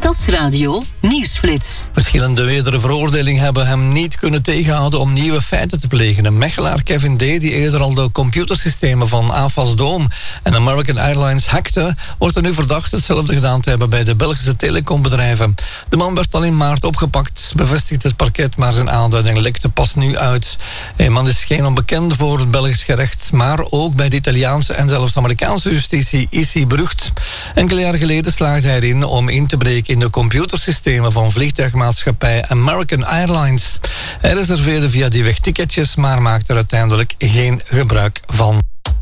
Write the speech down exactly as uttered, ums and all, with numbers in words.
Stadsradio Nieuwsflits. Verschillende wedere veroordelingen hebben hem niet kunnen tegenhouden om nieuwe feiten te plegen. Een mechelaar Kevin D., die eerder al de computersystemen van A F A S Dome en American Airlines hackte, wordt er nu verdacht hetzelfde gedaan te hebben bij de Belgische telecombedrijven. De man werd al in maart opgepakt, bevestigt het parket, maar zijn aanduiding lekte pas nu uit. De man is geen onbekende voor het Belgisch gerecht, maar ook bij de Italiaanse en zelfs Amerikaanse justitie is hij berucht. Enkele jaren geleden slaagde hij erin om in te breken in de computersystemen van vliegtuigmaatschappij American Airlines. Hij reserveerde via die weg ticketjes, maar maakte er uiteindelijk geen gebruik van.